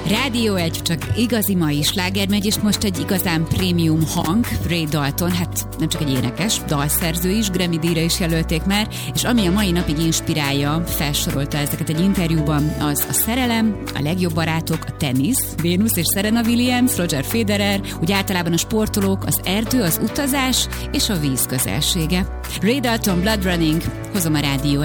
Rádió 1, csak igazi mai sláger megy, és most egy igazán prémium hang, Ray Dalton, hát nem csak egy énekes, dalszerző is, Grammy-díjra is jelölték már, és ami a mai napig inspirálja, felsorolta ezeket egy interjúban, az a szerelem, a legjobb barátok, a tenisz, Venus és Serena Williams, Roger Federer, úgy általában a sportolók, az erdő, az utazás és a víz közelsége. Ray Dalton, Blood Running, hozom a Rádió